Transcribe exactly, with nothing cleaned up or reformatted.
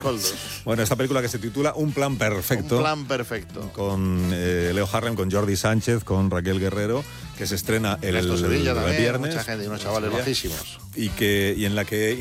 Coldos. Bueno, esta película que se titula Un plan perfecto. Un plan perfecto. Con eh, Leo Harlem, con Jordi Sánchez, con Raquel Guerrero, que se estrena el, Ernesto Sevilla el también, viernes. mucha gente y unos chavales Sevilla, bajísimos. Y, que, y en la que